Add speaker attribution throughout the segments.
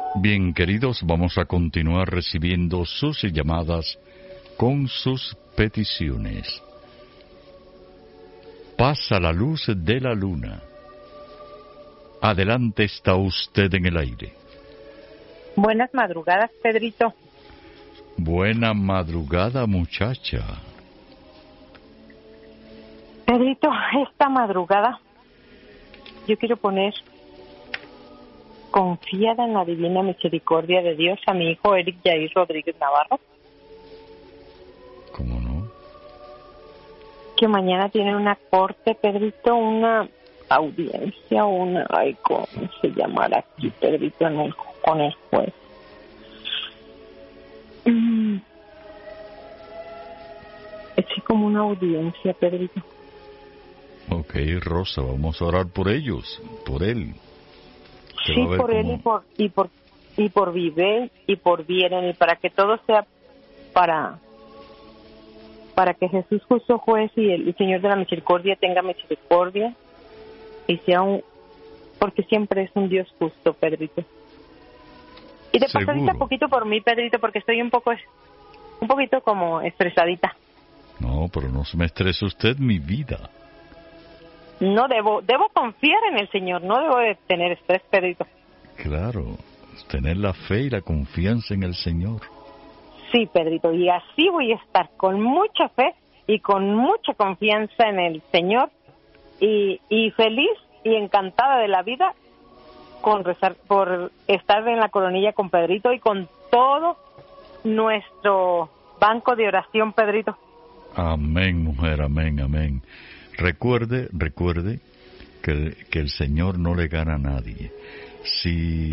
Speaker 1: Bien, queridos, vamos a continuar recibiendo sus llamadas con sus peticiones. Pasa la luz de la luna. Adelante, está usted en el aire.
Speaker 2: Buenas madrugadas, Pedrito.
Speaker 1: Buena madrugada, muchacha.
Speaker 2: Pedrito, esta madrugada yo quiero poner confiada en la divina misericordia de Dios a mi hijo Eric Jair Rodríguez Navarro.
Speaker 1: ¿Cómo no?
Speaker 2: Que mañana tiene una corte, Pedrito, una audiencia, ay, ¿cómo se llamará aquí, Pedrito, con el juez? Es como una audiencia, Pedrito.
Speaker 1: Ok, Rosa, vamos a orar por ellos, por él.
Speaker 2: Sí, por él y por Vive y por Vieren, y para que todo sea para que Jesús, justo juez y el Señor de la misericordia, tenga misericordia y sea porque siempre es un Dios justo, Pedrito. Y de pasadita poquito por mí, Pedrito, porque estoy un poquito como estresadita.
Speaker 1: No, pero no se me estrese usted, mi vida.
Speaker 2: No debo confiar en el Señor, no debo de tener estrés, Pedrito.
Speaker 1: Claro, tener la fe y la confianza en el Señor.
Speaker 2: Sí, Pedrito, y así voy a estar, con mucha fe y con mucha confianza en el Señor, y feliz y encantada de la vida por estar en la coronilla con Pedrito y con todo nuestro banco de oración, Pedrito.
Speaker 1: Amén, mujer, amén, amén. Recuerde que el Señor no le gana a nadie. Si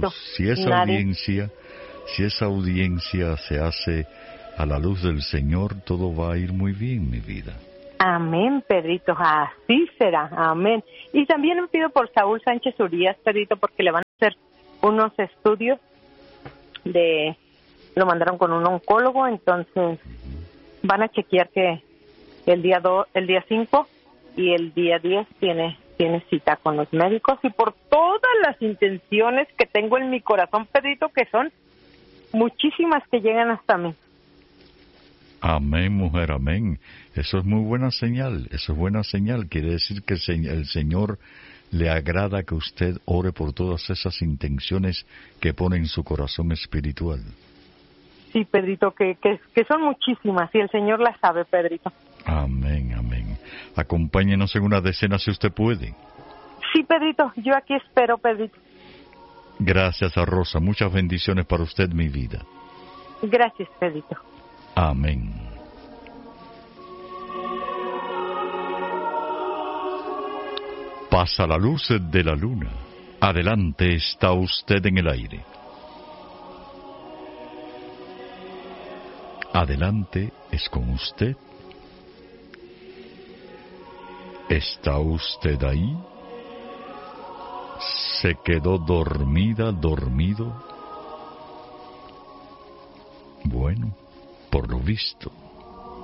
Speaker 1: esa audiencia se hace a la luz del Señor, todo va a ir muy bien, mi vida.
Speaker 2: Amén, Pedrito, así será, amén. Y también me pido por Saúl Sánchez Urías, Pedrito, porque le van a hacer unos estudios lo mandaron con un oncólogo, entonces van a chequear que el día 5 y el día 10 tiene cita con los médicos, y por todas las intenciones que tengo en mi corazón, Pedrito, que son muchísimas que llegan hasta mí.
Speaker 1: Amén, mujer, amén. Eso es muy buena señal, Quiere decir que el Señor le agrada que usted ore por todas esas intenciones que pone en su corazón espiritual.
Speaker 2: Sí, Pedrito, que son muchísimas, y el Señor las sabe, Pedrito.
Speaker 1: Amén, amén. Acompáñenos en una decena si usted puede.
Speaker 2: Sí, Pedrito, yo aquí espero, Pedrito.
Speaker 1: Gracias a Rosa, muchas bendiciones para usted, mi vida.
Speaker 2: Gracias, Pedrito.
Speaker 1: Amén. Pasa la luz de la luna. Adelante, está usted en el aire. Adelante, es con usted. ¿Está usted ahí? ¿Se quedó dormido? Bueno, por lo visto,